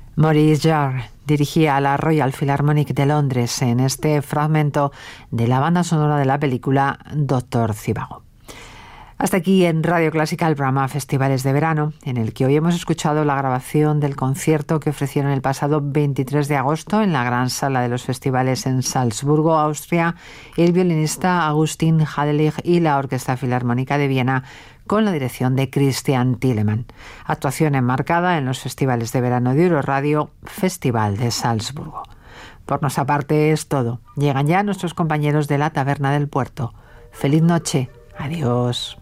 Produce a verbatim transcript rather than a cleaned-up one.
Maurice Jarre dirigía a la Royal Philharmonic de Londres en este fragmento de la banda sonora de la película Doctor Zhivago. Hasta aquí en Radio Clásica el programa Festivales de Verano, en el que hoy hemos escuchado la grabación del concierto que ofrecieron el pasado veintitrés de agosto en la gran sala de los festivales en Salzburgo, Austria, el violinista Agustín Hadelich y la Orquesta Filarmónica de Viena, con la dirección de Christian Thielemann. Actuación enmarcada en los Festivales de Verano de Euroradio, Festival de Salzburgo. Por nuestra parte es todo. Llegan ya nuestros compañeros de la Taberna del Puerto. Feliz noche. Adiós.